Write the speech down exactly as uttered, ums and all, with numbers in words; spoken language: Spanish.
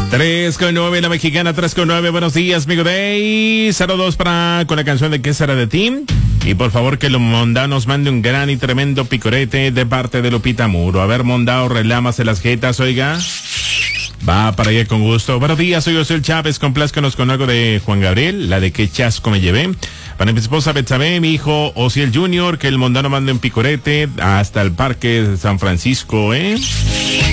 tres con nueve, la mexicana, tres con nueve. Buenos días, amigo Day. Saludos para con la canción de ¿Qué será de ti? Y por favor que lo Mondao nos mande un gran y tremendo picorete de parte de Lupita Muro. A ver, Mondao, relámase las jetas, oiga. Va para allá con gusto. Buenos días, soy José Chávez. Complázcanos con algo de Juan Gabriel, la de Qué chasco me llevé. Para mi esposa Betsabe, mi hijo Osiel Junior, que el Mondao mande un picorete hasta el Parque de San Francisco, ¿eh?